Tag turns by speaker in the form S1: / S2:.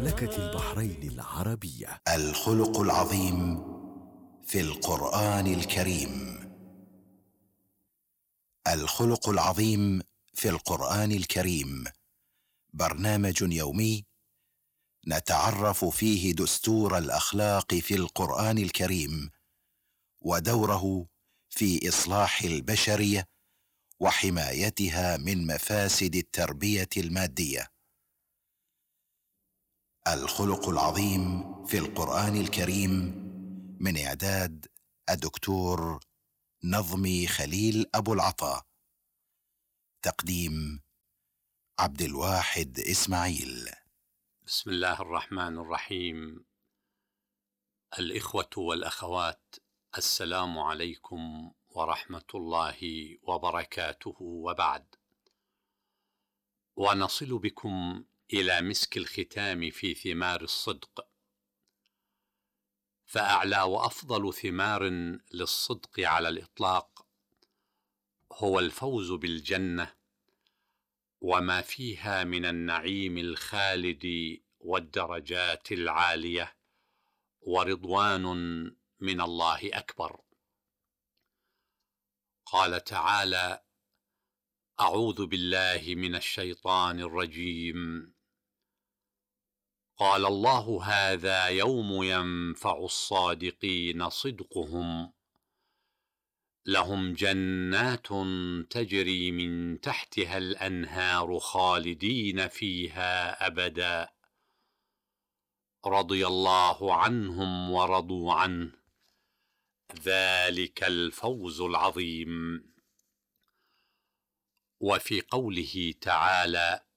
S1: مملكة البحرين العربية.
S2: الخلق العظيم في القرآن الكريم. الخلق العظيم في القرآن الكريم برنامج يومي نتعرف فيه دستور الأخلاق في القرآن الكريم ودوره في إصلاح البشرية وحمايتها من مفاسد التربية المادية. الخلق العظيم في القرآن الكريم من إعداد الدكتور نظمي خليل أبو العطا، تقديم عبد الواحد إسماعيل.
S3: بسم الله الرحمن الرحيم. الإخوة والأخوات، السلام عليكم ورحمة الله وبركاته، وبعد. ونصل بكم إلى مسك الختام في ثمار الصدق، فأعلى وأفضل ثمار للصدق على الإطلاق هو الفوز بالجنة وما فيها من النعيم الخالد والدرجات العالية، ورضوان من الله أكبر. قال تعالى: أعوذ بالله من الشيطان الرجيم. قال الله: هذا يوم ينفع الصادقين صدقهم، لهم جنات تجري من تحتها الأنهار خالدين فيها أبدا، رضي الله عنهم ورضوا عنه، ذلك الفوز العظيم. وفي قوله تعالى: